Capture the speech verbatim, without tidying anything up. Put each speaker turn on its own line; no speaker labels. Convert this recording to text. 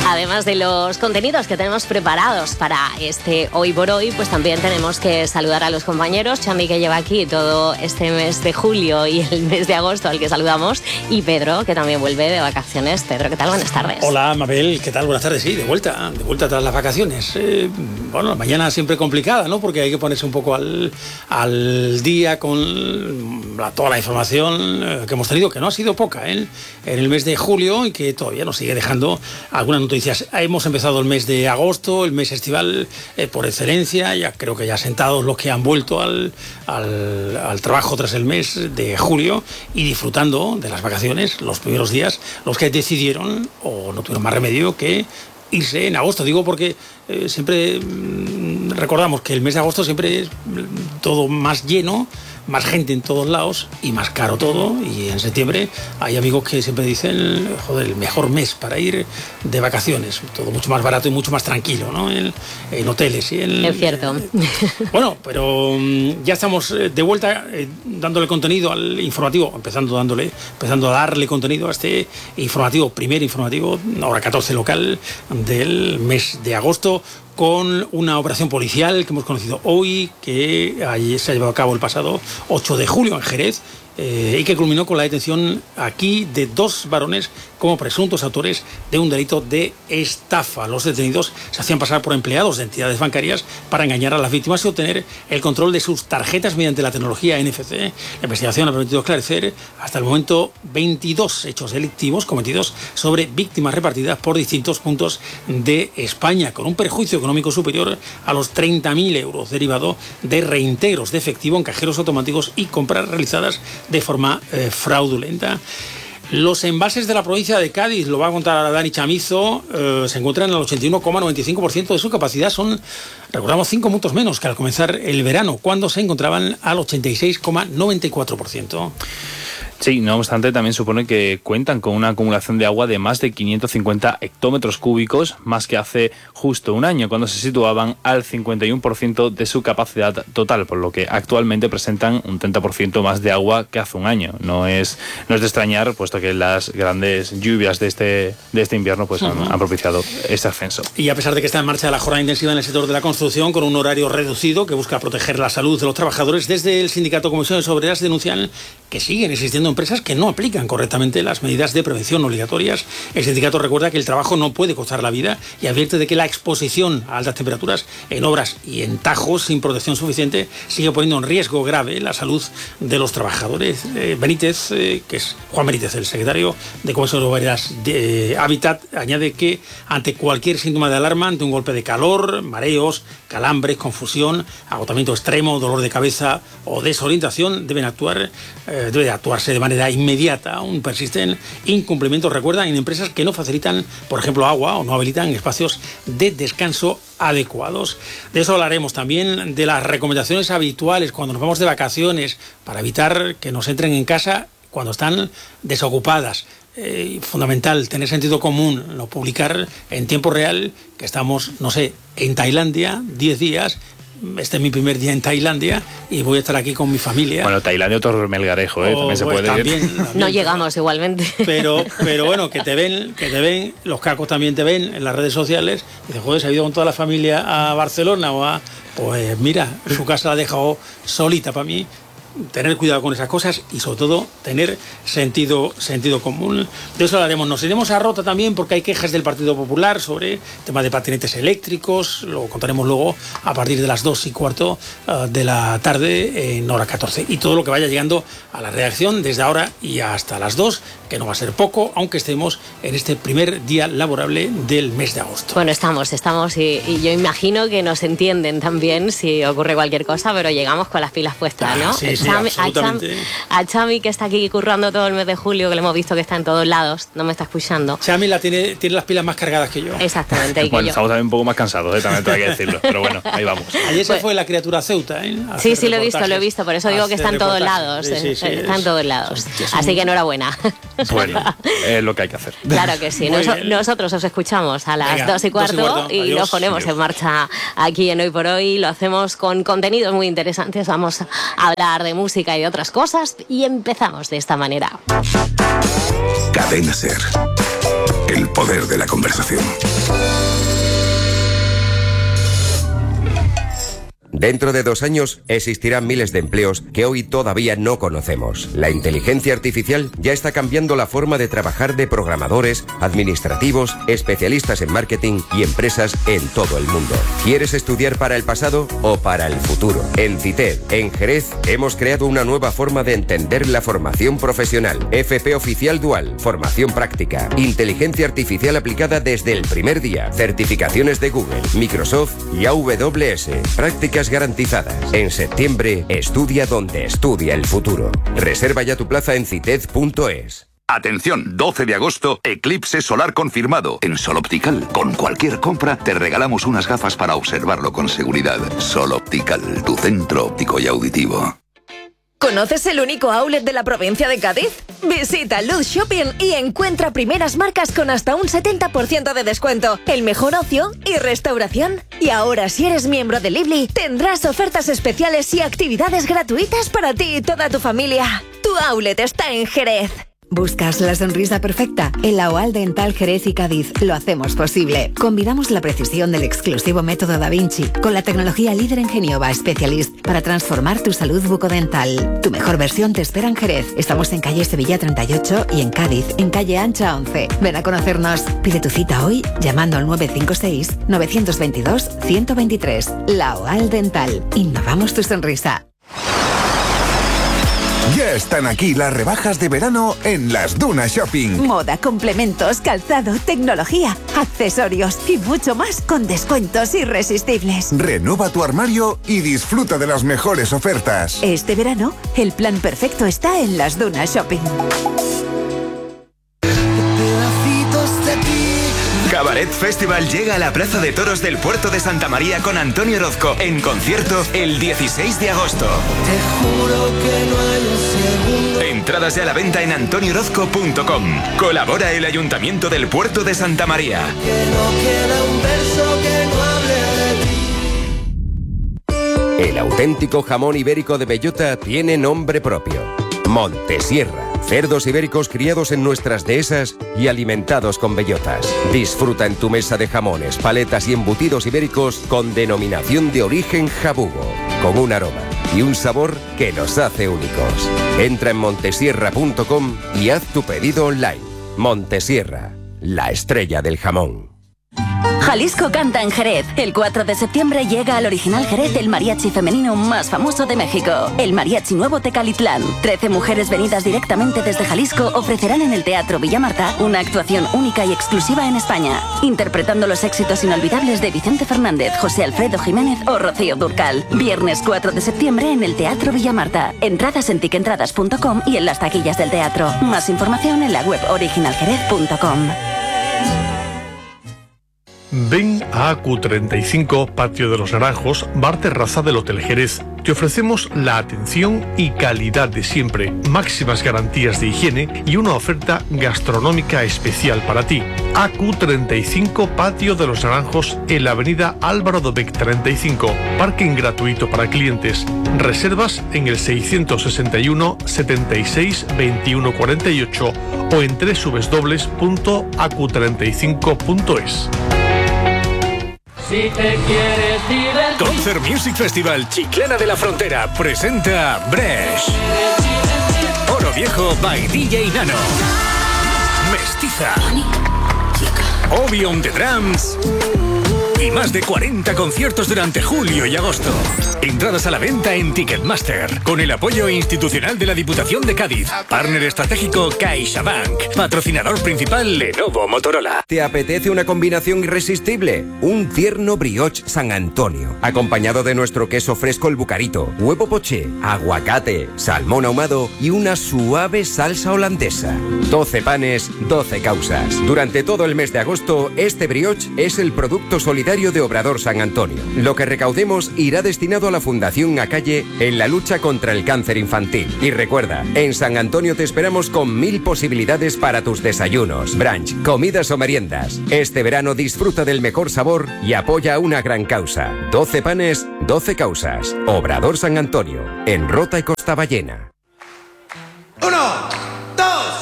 Además de los contenidos que tenemos preparados para este Hoy por Hoy, pues también tenemos que saludar a los compañeros. Chami, que lleva aquí todo este mes de julio y el mes de agosto, al que saludamos, y Pedro, que también vuelve de vacaciones. Pedro, ¿qué tal? Buenas tardes.
Hola, Mabel, ¿qué tal? Buenas tardes. Sí, de vuelta, de vuelta tras las vacaciones. Eh, bueno, mañana siempre complicada, ¿no? Porque hay que ponerse un poco al, al día con la, toda la información eh, que hemos tenido, que no ha sido poca, ¿eh? En el mes de julio y que todavía nos sigue dejando algunas noticias. Hemos empezado el mes de agosto, el mes estival eh, por excelencia, ya creo que ya sentados los que han vuelto al, al, al trabajo tras el mes de julio y disfrutando de las vacaciones los primeros días, los que decidieron o no tuvieron más remedio que irse en agosto. Digo porque eh, siempre mmm, recordamos que el mes de agosto siempre es todo más lleno, más gente en todos lados y más caro todo, y en septiembre hay amigos que siempre dicen, joder, el mejor mes para ir de vacaciones, todo mucho más barato y mucho más tranquilo, ¿no? En, en hoteles y en,
es cierto.
Eh, bueno, pero um, ya estamos de vuelta eh, dándole contenido al informativo, empezando dándole, empezando a darle contenido a este informativo, primer informativo, hora catorce local del mes de agosto, con una operación policial que hemos conocido hoy, que ayer se ha llevado a cabo el pasado ocho de julio en Jerez, eh, y que culminó con la detención aquí de dos varones como presuntos autores de un delito de estafa. Los detenidos se hacían pasar por empleados de entidades bancarias para engañar a las víctimas y obtener el control de sus tarjetas mediante la tecnología N F C. La investigación ha permitido esclarecer hasta el momento veintidós hechos delictivos cometidos sobre víctimas repartidas por distintos puntos de España, con un perjuicio económico superior a los treinta mil euros, derivado de reintegros de efectivo en cajeros automáticos y compras realizadas de forma eh, fraudulenta. Los embalses de la provincia de Cádiz, lo va a contar ahora Dani Chamizo, eh, se encuentran al ochenta y uno coma noventa y cinco por ciento de su capacidad. Son, recordamos, cinco puntos menos que al comenzar el verano, cuando se encontraban al ochenta y seis coma noventa y cuatro por ciento.
Sí, no obstante, también supone que cuentan con una acumulación de agua de más de quinientos cincuenta hectómetros cúbicos, más que hace justo un año, cuando se situaban al cincuenta y uno por ciento de su capacidad total, por lo que actualmente presentan un treinta por ciento más de agua que hace un año. No es, no es de extrañar, puesto que las grandes lluvias de este, de este invierno pues, uh-huh. han, han propiciado este ascenso.
Y a pesar de que está en marcha la jornada intensiva en el sector de la construcción, con un horario reducido que busca proteger la salud de los trabajadores, desde el sindicato Comisiones Obreras denuncian que siguen existiendo empresas que no aplican correctamente las medidas de prevención obligatorias. El sindicato recuerda que el trabajo no puede costar la vida y advierte de que la exposición a altas temperaturas en obras y en tajos sin protección suficiente sigue poniendo en riesgo grave la salud de los trabajadores. Eh, Benítez, eh, que es Juan Benítez, el secretario de Comisiones Obreras de eh, Hábitat, añade que ante cualquier síntoma de alarma, ante un golpe de calor, mareos, calambres, confusión, agotamiento extremo, dolor de cabeza o desorientación, deben actuar, eh, debe actuarse de manera inmediata. Aún persisten incumplimientos, recuerdan, en empresas que no facilitan, por ejemplo, agua o no habilitan espacios de descanso adecuados. De eso hablaremos también, de las recomendaciones habituales cuando nos vamos de vacaciones para evitar que nos entren en casa cuando están desocupadas. Eh, fundamental tener sentido común, no publicar en tiempo real que estamos, no sé, en Tailandia diez días. Este es mi primer día en Tailandia y voy a estar aquí con mi familia.
Bueno, Tailandia otro melgarejo, ¿eh?
Oh,
también se
pues,
puede
también,
ir.
También,
no llegamos igualmente.
Pero, pero bueno, que te ven, que te ven, los cacos también te ven en las redes sociales. Dicen, joder, se ha ido con toda la familia a Barcelona o a... Pues mira, su casa la ha dejado solita para mí. Tener cuidado con esas cosas y sobre todo tener sentido, sentido común. De eso hablaremos. Nos iremos a Rota también porque hay quejas del Partido Popular sobre temas de patinetes eléctricos. Lo contaremos luego a partir de las dos y cuarto uh, de la tarde en hora catorce. Y todo lo que vaya llegando a la redacción desde ahora y hasta las dos, que no va a ser poco, aunque estemos en este primer día laborable del mes de agosto.
Bueno, estamos, estamos y, y yo imagino que nos entienden también si ocurre cualquier cosa, pero llegamos con las pilas puestas, ¿no?
Ah, sí, sí,
Chami, a, Chami,
absolutamente.
a Chami, que está aquí currando todo el mes de julio, que le hemos visto que está en todos lados, no me está escuchando.
Chami la tiene, tiene las pilas más cargadas que yo.
Exactamente. Y
bueno,
que yo.
estamos también un poco más cansados, ¿eh? También tengo que decirlo, pero bueno, ahí vamos.
Ayer se
Pues,
fue la criatura a Ceuta, ¿eh? A
sí,
hacer
sí, lo he visto,
reportajes.
lo he visto, por eso digo que está en todos lados,
Sí, sí, sí,
está en
es-
todos lados.
es un-
Así que enhorabuena.
Bueno, es lo que hay que hacer.
Claro que sí.
Muy
Nos-
bien.
nosotros os escuchamos a las
Venga,
dos y cuarto,
dos y cuarto.
y
Adiós.
nos ponemos
Adiós.
en marcha aquí en Hoy por Hoy. Lo hacemos con contenidos muy interesantes. Vamos a hablar de música y de otras cosas y empezamos de esta manera.
Cadena Ser. El poder de la conversación. Dentro de dos años existirán miles de empleos que hoy todavía no conocemos. La inteligencia artificial ya está cambiando la forma de trabajar de programadores, administrativos, especialistas en marketing y empresas en todo el mundo. ¿Quieres estudiar para el pasado o para el futuro? En CITED, en Jerez, hemos creado una nueva forma de entender la formación profesional. F P Oficial Dual, formación práctica, inteligencia artificial aplicada desde el primer día, certificaciones de Google, Microsoft y A W S, prácticas garantizadas. En septiembre, estudia donde estudia el futuro. Reserva ya tu plaza en cited punto es.
Atención, doce de agosto, eclipse solar confirmado. En Sol Optical, con cualquier compra, te regalamos unas gafas para observarlo con seguridad. Sol Optical, tu centro óptico y auditivo.
¿Conoces el único outlet de la provincia de Cádiz? Visita Luz Shopping y encuentra primeras marcas con hasta un setenta por ciento de descuento, el mejor ocio y restauración. Y ahora, si eres miembro de Lively, tendrás ofertas especiales y actividades gratuitas para ti y toda tu familia. Tu outlet está en Jerez.
¿Buscas la sonrisa perfecta? En la OAL Dental Jerez y Cádiz lo hacemos posible. Combinamos la precisión del exclusivo método Da Vinci con la tecnología líder en Genioba Specialist para transformar tu salud bucodental. Tu mejor versión te espera en Jerez. Estamos en calle Sevilla treinta y ocho y en Cádiz, en calle Ancha once. Ven a conocernos. Pide tu cita hoy llamando al nueve cinco seis, nueve dos dos, uno cero dos tres. La OAL Dental. Innovamos tu sonrisa.
Ya están aquí las rebajas de verano en Las Dunas Shopping.
Moda, complementos, calzado, tecnología, accesorios y mucho más con descuentos irresistibles.
Renueva tu armario y disfruta de las mejores ofertas.
Este verano, el plan perfecto está en Las Dunas Shopping.
Cabaret Festival llega a la Plaza de Toros del Puerto de Santa María con Antonio Orozco en concierto el dieciséis de agosto.
Te juro que no hay un segundo.
Entradas ya a la venta en antonio orozco punto com. Colabora el Ayuntamiento del Puerto de Santa María.
Que no queda un verso que no hable de ti.
El auténtico jamón ibérico de bellota tiene nombre propio: Montesierra. Cerdos ibéricos criados en nuestras dehesas y alimentados con bellotas. Disfruta en tu mesa de jamones, paletas y embutidos ibéricos con denominación de origen jabugo, con un aroma y un sabor que nos hace únicos. Entra en montesierra punto com y haz tu pedido online. Montesierra, la estrella del jamón.
Jalisco canta en Jerez. El cuatro de septiembre llega al Original Jerez el mariachi femenino más famoso de México, el Mariachi Nuevo Tecalitlán. Trece mujeres venidas directamente desde Jalisco ofrecerán en el Teatro Villa Marta una actuación única y exclusiva en España, interpretando los éxitos inolvidables de Vicente Fernández, José Alfredo Jiménez o Rocío Dúrcal. Viernes cuatro de septiembre en el Teatro Villa Marta. Entradas en tiquentradas punto com y en las taquillas del teatro. Más información en la web original jerez punto com.
Ven a A Q treinta y cinco, Patio de los Naranjos, Bar Terraza del Hotel Jerez. Te ofrecemos la atención y calidad de siempre, máximas garantías de higiene y una oferta gastronómica especial para ti. A Q treinta y cinco, Patio de los Naranjos, en la avenida Álvaro Dobech treinta y cinco. Parking gratuito para clientes. Reservas en el seiscientos sesenta y uno, setenta y seis, veintiuno cuarenta y ocho o en doble u doble u doble u punto a q treinta y cinco punto es.
Si te quieres divertir.
Concert Music Festival Chiclana de la Frontera presenta Bresh, Oro Viejo by D J Nano, Mestiza, Obi on the Drums y más de cuarenta conciertos durante julio y agosto. Entradas a la venta en Ticketmaster, con el apoyo institucional de la Diputación de Cádiz. Partner estratégico CaixaBank. Patrocinador principal Lenovo Motorola.
¿Te apetece una combinación irresistible? Un tierno brioche San Antonio, acompañado de nuestro queso fresco el Bucarito, huevo poché, aguacate, salmón ahumado y una suave salsa holandesa. doce panes, doce causas. Durante todo el mes de agosto, este brioche es el producto solidario de Obrador San Antonio. Lo que recaudemos irá destinado a la Fundación Acalle en la lucha contra el cáncer infantil. Y recuerda, en San Antonio te esperamos con mil posibilidades para tus desayunos, brunch, comidas o meriendas. Este verano disfruta del mejor sabor y apoya una gran causa. doce panes, doce causas. Obrador San Antonio, en Rota y Costa Ballena.
Uno.